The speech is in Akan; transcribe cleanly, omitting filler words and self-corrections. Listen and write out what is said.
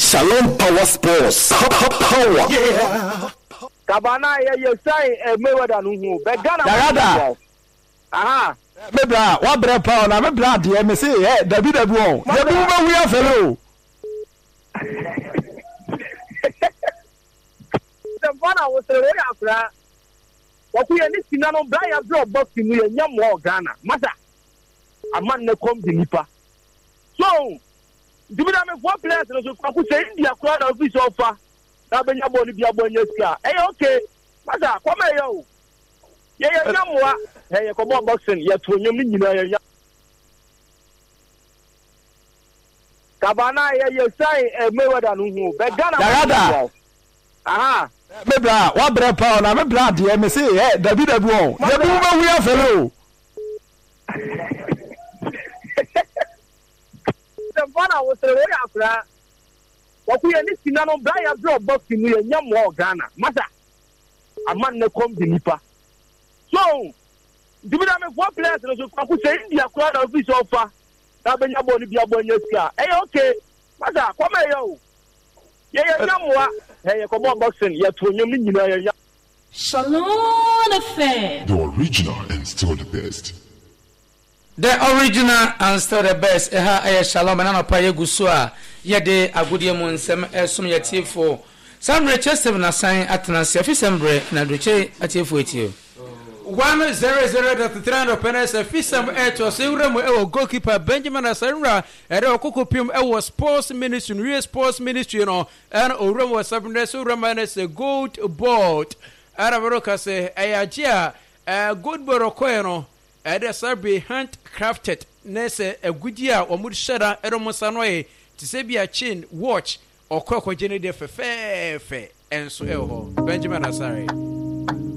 Shalom Power Sports. Power. Yeah. Kabana ye say Mayweather no hu. Be Ghana. Darada. Aha. Me bra, what bra power na me bra de me say WW. You do me we fellow. The one I was very after. What we are listening on Brian Blow boxing we nyam wo Ghana. Masa. Aman ne kom di nipa. So, dibida me four players no so kwaku say India crowd of this offer. Na benya boni bia bonya sika. Okay. Masa, come here. Yeah, nyamwa. Hey, come on boxing. Yeah, to nyum ni nyina ya. Kabana ye say Mayweather no hu. Be Ghana. Darada. Aha. Me bra, what bra power na me bra de me say WW. You do me we fellow. The one I was very after. What we are listening on Brian Blow boxing we nyam wo Ghana. Masa. Aman ne kom di nipa. So, dibida me four players no so kwaku say India crowd of this offer. Na benya boni bia bonya sika. Okay. Masa, come here. Yeah, nyamwa. Hey, come on boxing. Yeah, to nyum ni nyina ya. Shalom Affair. The original and still the best. The original and still the best. Shalom and anapa yegusua. Yede agudie mu nsem esum yetifo. Samre chesem na sign atnase afisembre na doche atifo etio. 100.3 penes fisam eto sewremu ewo goalkeeper Benjamin Asenra ere okokopim ewo sports ministry no and oremu 7 sewremu se gold board ara beroka se ayajia good boroko no ere sabe handcrafted nese agudia omud shara ere musanoe tisebia chin watch okoko gene de fefe enso ewo Benjamin Asare